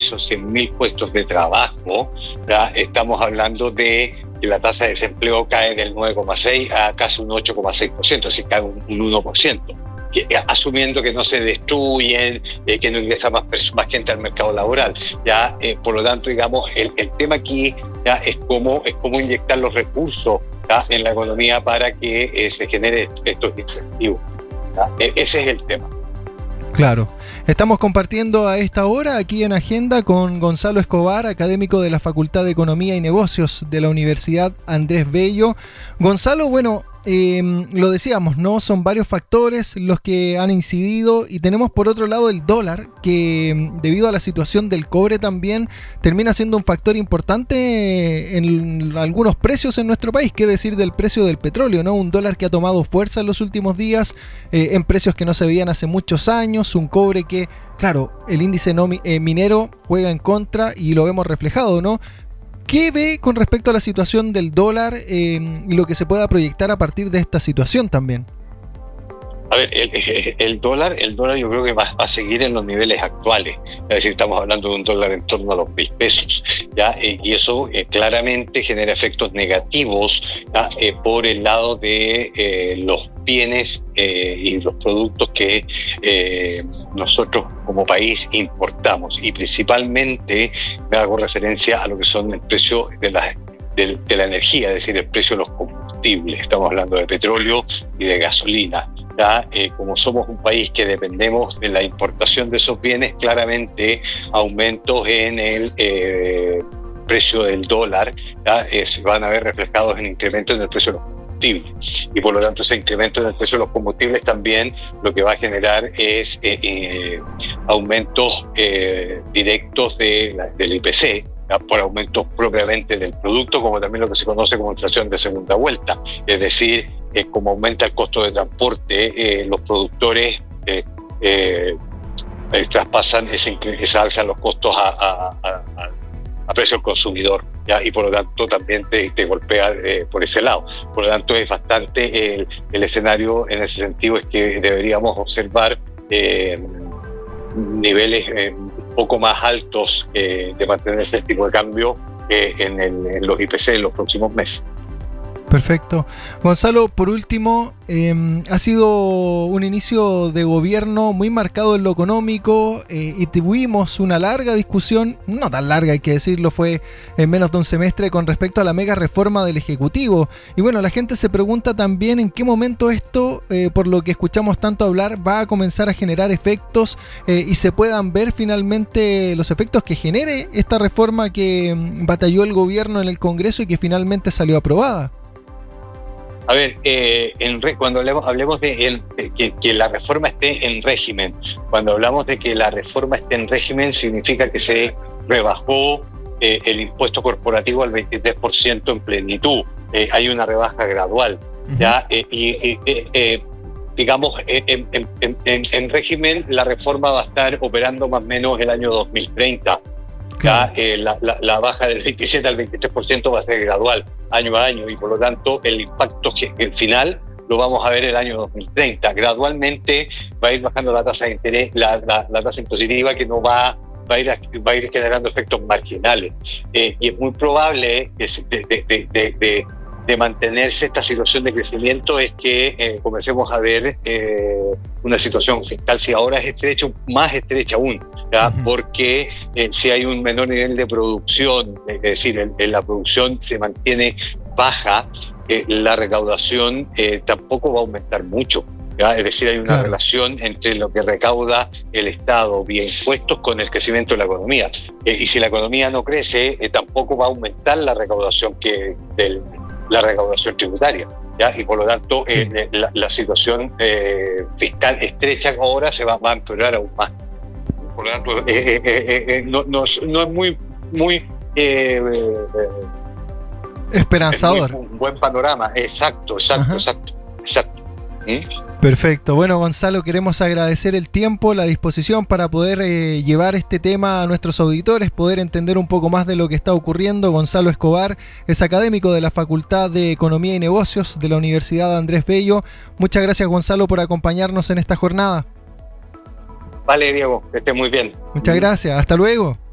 esos 100.000 puestos de trabajo, ¿ya? Estamos hablando de que la tasa de desempleo cae del 9,6 a casi un 8,6%, así cae un 1%. Asumiendo que no se destruyen, que no ingresa más gente al mercado laboral. Ya, por lo tanto, digamos, el tema aquí ya es cómo inyectar los recursos, ¿ya?, en la economía para que se genere estos incentivos. ¿Ya? Ese es el tema. Claro. Estamos compartiendo a esta hora aquí en Agenda con Gonzalo Escobar, académico de la Facultad de Economía y Negocios de la Universidad Andrés Bello. Gonzalo, bueno, lo decíamos, ¿no? Son varios factores los que han incidido y tenemos por otro lado el dólar, que debido a la situación del cobre también termina siendo un factor importante en algunos precios en nuestro país. ¿Qué decir del precio del petróleo, ¿no? Un dólar que ha tomado fuerza en los últimos días, en precios que no se veían hace muchos años, un cobre que, claro, el índice minero juega en contra y lo vemos reflejado, ¿no? ¿Qué ve con respecto a la situación del dólar y lo que se pueda proyectar a partir de esta situación también? A ver, el dólar yo creo que va a seguir en los niveles actuales. Es decir, estamos hablando de un dólar en torno a los 1.000 pesos. ¿Ya? Y eso claramente genera efectos negativos, ¿ya?, por el lado de los bienes y los productos que nosotros como país importamos. Y principalmente me hago referencia a lo que son el precio de la energía, es decir, el precio de los combustibles. Estamos hablando de petróleo y de gasolina. ¿Ya? Como somos un país que dependemos de la importación de esos bienes, claramente aumentos en el precio del dólar, ¿ya?, se van a ver reflejados en incrementos en el precio de los combustibles. Y por lo tanto ese incremento en el precio de los combustibles también lo que va a generar es aumentos directos del IPC, ¿ya?, por aumentos propiamente del producto, como también lo que se conoce como inflación de segunda vuelta. Es decir, como aumenta el costo de transporte, los productores traspasan esa alza en los costos a precio del consumidor, ¿ya? Y por lo tanto también te golpea por ese lado. Por lo tanto es bastante el escenario en ese sentido, es que deberíamos observar niveles un poco más altos de mantener ese tipo de cambio en los IPC en los próximos meses. Perfecto. Gonzalo, por último, ha sido un inicio de gobierno muy marcado en lo económico y tuvimos una larga discusión, no tan larga hay que decirlo, fue en menos de un semestre con respecto a la mega reforma del Ejecutivo. Y bueno, la gente se pregunta también en qué momento esto, por lo que escuchamos tanto hablar, va a comenzar a generar efectos y se puedan ver finalmente los efectos que genere esta reforma que batalló el gobierno en el Congreso y que finalmente salió aprobada. A ver, cuando hablemos de que la reforma esté en régimen, cuando hablamos de que la reforma esté en régimen, significa que se rebajó el impuesto corporativo al 23% en plenitud. Hay una rebaja gradual, ¿ya? Digamos, en régimen la reforma va a estar operando más o menos el año 2030. Claro. La baja del 27 al 23% va a ser gradual, año a año, y por lo tanto el impacto final lo vamos a ver el año 2030. Gradualmente va a ir bajando la tasa de interés, la tasa impositiva, que no va a ir generando efectos marginales. Y es muy probable que de mantenerse esta situación de crecimiento es que comencemos a ver una situación fiscal, si ahora es estrecha, más estrecha aún, ¿ya? Porque si hay un menor nivel de producción, es decir, la producción se mantiene baja, la recaudación tampoco va a aumentar mucho, ¿ya? Es decir, hay una relación entre lo que recauda el Estado vía impuestos con el crecimiento de la economía. Y si la economía no crece, tampoco va a aumentar la recaudación la recaudación tributaria, ¿ya? Y por lo tanto la situación fiscal estrecha ahora se va a empeorar aún más. Por lo tanto no es muy esperanzador. Es un buen panorama. Exacto. Perfecto. Bueno, Gonzalo, queremos agradecer el tiempo, la disposición para poder llevar este tema a nuestros auditores, poder entender un poco más de lo que está ocurriendo. Gonzalo Escobar es académico de la Facultad de Economía y Negocios de la Universidad Andrés Bello. Muchas gracias, Gonzalo, por acompañarnos en esta jornada. Vale, Diego, que esté muy bien. Muchas gracias. Hasta luego.